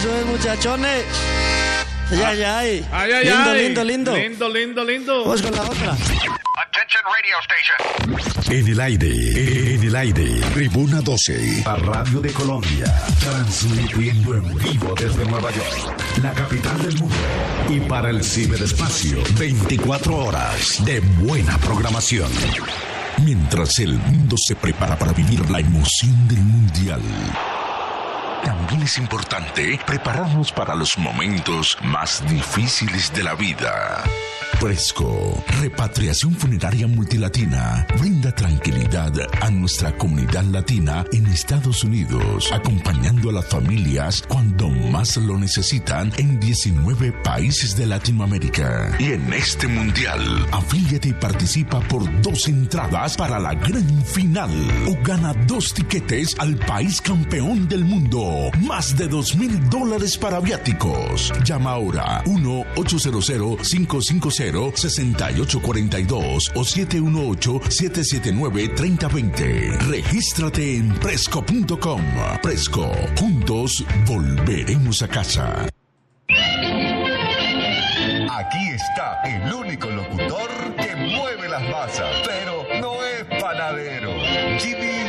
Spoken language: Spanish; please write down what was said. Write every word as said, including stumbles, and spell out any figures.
Eso es, muchachones. Ay, ay, ay. Ay, ay, lindo, ay. lindo, lindo. Lindo, lindo, lindo. Vamos con la otra. Attention radio station. En el aire, en el aire, Tribuna doce, la radio de Colombia, transmitiendo en vivo desde Nueva York, la capital del mundo, y para el ciberespacio, veinticuatro horas de buena programación. Mientras el mundo se prepara para vivir la emoción del mundial, también es importante prepararnos para los momentos más difíciles de la vida. Fresco, Repatriación Funeraria Multilatina, brinda tranquilidad a nuestra comunidad latina en Estados Unidos, acompañando a las familias cuando más lo necesitan en diecinueve países de Latinoamérica. Y en este mundial, afíliate y participa por dos entradas para la gran final o gana dos tiquetes al país campeón del mundo. Más de dos mil dólares para viáticos. Llama ahora uno ochocientos cinco cinco cero seis ocho cuatro dos o siete uno ocho siete siete nueve tres cero dos cero. Regístrate en Presco punto com. Presco, juntos volveremos a casa. Aquí está el único locutor que mueve las masas, pero no es panadero. Jimmy